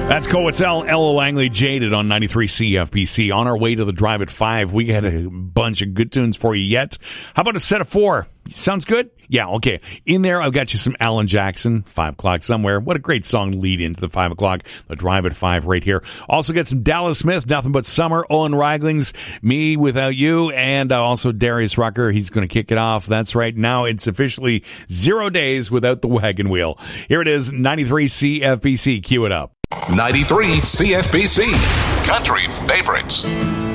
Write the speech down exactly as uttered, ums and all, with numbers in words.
That's Coetzell, Ella Langley, Jaded on ninety-three C F B C. On our way to the Drive at five, we got a bunch of good tunes for you yet. How about a set of four? Sounds good? Yeah, okay. In there, I've got you some Alan Jackson, five o'clock somewhere. What a great song lead into the five o'clock. The Drive at five right here. Also get some Dallas Smith, Nothing But Summer, Owen Reigling's Me Without You, and uh, also Darius Rucker. He's going to kick it off. That's right. Now it's officially zero days without the wagon wheel. Here it is, ninety-three C F B C. Cue it up. ninety-three C F B C. Country Favorites.